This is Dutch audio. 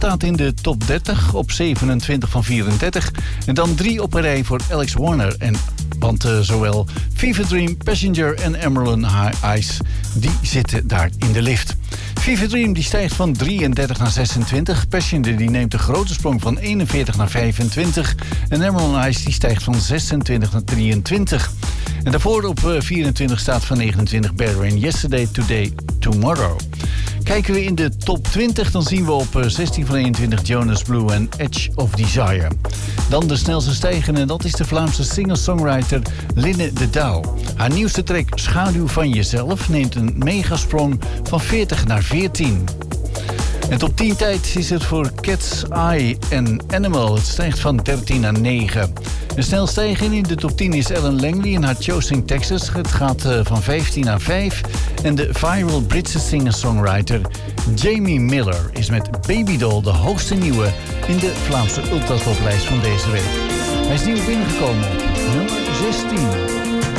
staat in de top 30 op 27 van 34. En dan 3 op een rij voor Alex Warner. Want zowel Fever Dream, Passenger en Emerald High Ice, die zitten daar in de lift. Fever Dream die stijgt van 33 naar 26. Passenger die neemt de grote sprong van 41 naar 25. En Emerald Ice die stijgt van 26 naar 23. En daarvoor op 24 staat van 29 Bad Rain, Yesterday, Today, Tomorrow. Kijken we in de top 20, dan zien we op 16 van 21 Jonas Blue en Edge of Desire. Dan de snelste stijgende, en dat is de Vlaamse singer-songwriter Linne de Douw. Haar nieuwste track Schaduw van Jezelf neemt een megasprong van 40 naar 14. En top 10 tijd is het voor Cat's Eye en Animal. Het stijgt van 13 naar 9. Een snel stijging in de top 10 is Ellen Langley in haar Choosing Texas. Het gaat van 15 naar 5. En de viral Britse singer-songwriter Jamie Miller is met Baby Doll de hoogste nieuwe in de Vlaamse ultratoplijst van deze week. Hij is nieuw binnengekomen op nummer 16.